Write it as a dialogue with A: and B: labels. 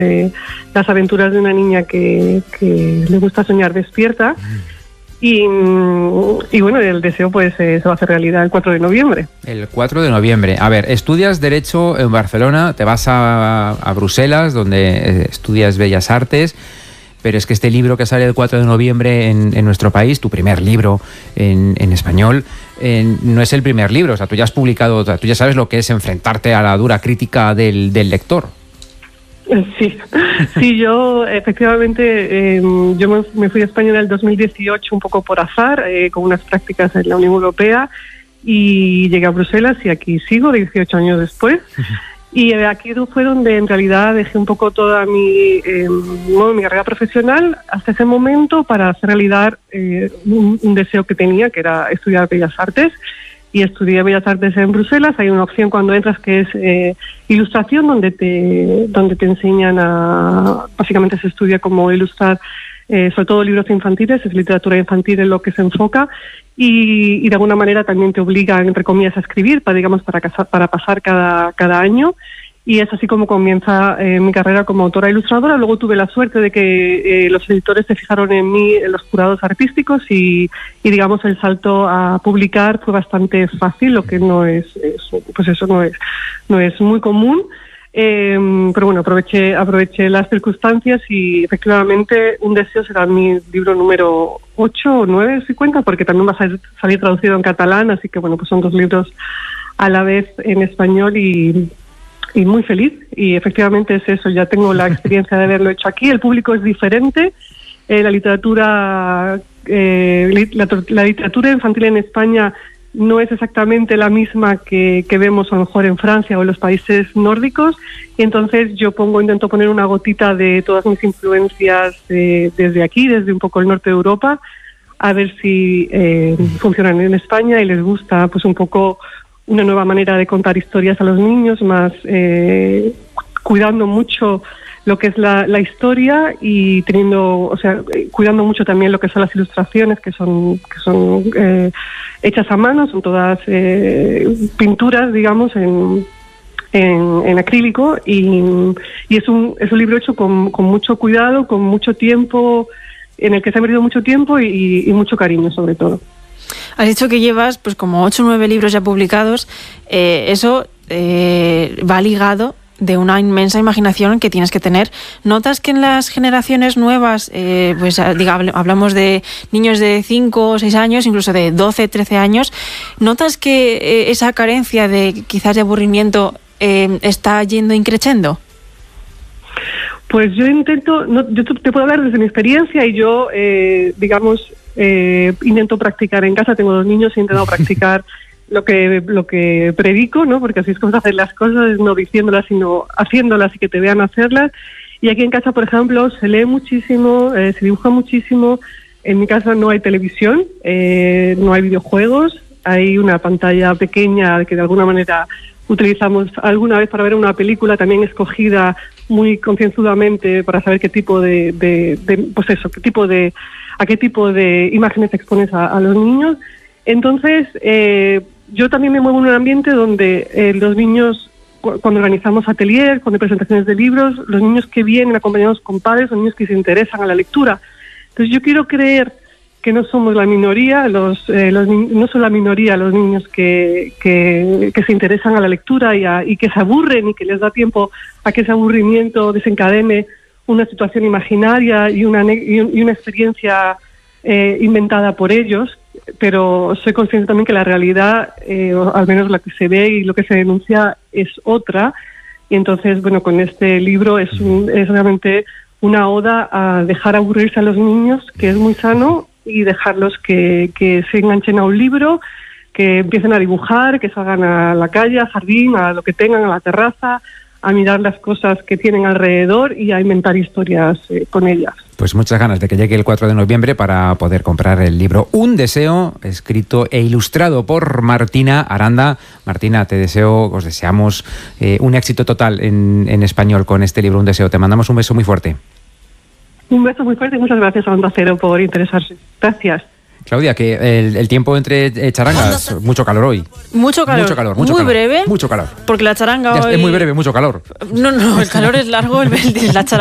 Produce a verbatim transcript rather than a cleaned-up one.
A: eh, las aventuras de una niña que, que le gusta soñar despierta. Y, y bueno, el deseo pues eh, se va a hacer realidad el cuatro de noviembre.
B: El cuatro de noviembre. A ver, estudias Derecho en Barcelona, te vas a, a Bruselas, donde estudias Bellas Artes, pero es que este libro que sale el cuatro de noviembre en, en nuestro país, tu primer libro en, en español, eh, no es el primer libro. O sea, tú ya has publicado, tú ya sabes lo que es enfrentarte a la dura crítica del, del lector.
A: Sí, sí, yo efectivamente, eh, yo me, me fui a España en el dos mil dieciocho un poco por azar, eh, con unas prácticas en la Unión Europea, y llegué a Bruselas y aquí sigo dieciocho años después. Uh-huh. Y aquí fue donde en realidad dejé un poco toda mi, eh, bueno, mi carrera profesional hasta ese momento para hacer realidad eh, un, un deseo que tenía, que era estudiar Bellas Artes. Y estudié Bellas Artes en Bruselas. Hay una opción cuando entras que es eh, ilustración, donde te donde te enseñan a... Básicamente se estudia cómo ilustrar, eh, sobre todo libros infantiles, es literatura infantil en lo que se enfoca, y, y de alguna manera también te obligan, entre comillas, a escribir, para, digamos, para, casar, para pasar cada, cada año. Y es así como comienza eh, mi carrera como autora ilustradora. Luego tuve la suerte de que eh, los editores se fijaron en mí, en los jurados artísticos, y, y digamos el salto a publicar fue bastante fácil, lo que no es, es pues eso no es no es muy común. Eh, pero bueno, aproveché aproveché las circunstancias y efectivamente Un deseo será mi libro número ocho o nueve, si cuenta, porque también va a salir, salir traducido en catalán, así que bueno, pues son dos libros a la vez en español y... y muy feliz, y efectivamente es eso, ya tengo la experiencia de haberlo hecho aquí. El público es diferente, eh, la literatura eh, la, la literatura infantil en España no es exactamente la misma que, que vemos a lo mejor en Francia o en los países nórdicos, y entonces yo pongo intento poner una gotita de todas mis influencias eh, desde aquí, desde un poco el norte de Europa, a ver si eh, funcionan en España y les gusta pues un poco una nueva manera de contar historias a los niños, más eh, cuidando mucho lo que es la, la historia y teniendo, o sea, cuidando mucho también lo que son las ilustraciones, que son que son eh, hechas a mano, son todas eh, pinturas, digamos, en, en, en acrílico, y, y es un es un libro hecho con, con mucho cuidado, con mucho tiempo, en el que se ha perdido mucho tiempo y, y mucho cariño, sobre todo.
C: Has dicho que llevas pues como ocho o nueve libros ya publicados. Eh, eso eh, va ligado de una inmensa imaginación que tienes que tener. ¿Notas que en las generaciones nuevas, eh, pues diga, hablamos de niños de cinco o seis años, incluso de doce, trece años, notas que eh, esa carencia de quizás de aburrimiento eh, está yendo increciendo?
A: Pues yo intento, no, yo te puedo hablar desde mi experiencia, y yo, eh, digamos, eh, intento practicar en casa. Tengo dos niños y he intentado practicar lo que lo que predico, ¿no? Porque así es como se hacen las cosas, no diciéndolas, sino haciéndolas y que te vean hacerlas. Y aquí en casa, por ejemplo, se lee muchísimo, eh, se dibuja muchísimo. En mi casa no hay televisión, eh, no hay videojuegos, hay una pantalla pequeña que de alguna manera utilizamos alguna vez para ver una película, también escogida muy concienzudamente para saber qué tipo de, de, de pues eso, qué tipo de a qué tipo de imágenes expones a, a los niños. Entonces, eh, yo también me muevo en un ambiente donde eh, los niños, cu- cuando organizamos atelier, cuando hay presentaciones de libros, los niños que vienen acompañados con padres son niños que se interesan a la lectura. Entonces, yo quiero creer que no somos la minoría, los, eh, los no son la minoría los niños que, que, que se interesan a la lectura y, a, y que se aburren, y que les da tiempo a que ese aburrimiento desencadene una situación imaginaria y una, y una experiencia eh, inventada por ellos. Pero soy consciente también que la realidad, eh, o al menos la que se ve y lo que se denuncia, es otra. Y entonces, bueno, con este libro es, un, es realmente una oda a dejar aburrirse a los niños, que es muy sano, y dejarlos que, que se enganchen a un libro, que empiecen a dibujar, que salgan a la calle, al jardín, a lo que tengan, a la terraza, a mirar las cosas que tienen alrededor y a inventar historias eh, con ellas.
B: Pues muchas ganas de que llegue el cuatro de noviembre para poder comprar el libro Un deseo, escrito e ilustrado por Martina Aranda. Martina, te deseo, os deseamos eh, un éxito total en, en español con este libro Un deseo. Te mandamos un beso muy fuerte.
A: Un beso muy fuerte y muchas gracias a Onda Cero por interesarse. Gracias.
B: Claudia, que el, el tiempo entre eh, charangas, mucho calor hoy.
C: Mucho calor.
B: Mucho calor, mucho
C: Muy
B: calor.
C: breve.
B: Mucho calor.
C: Porque la charanga
B: Ya,
C: hoy...
B: Es muy breve, mucho calor.
C: No, no, el calor es largo, el, la charanga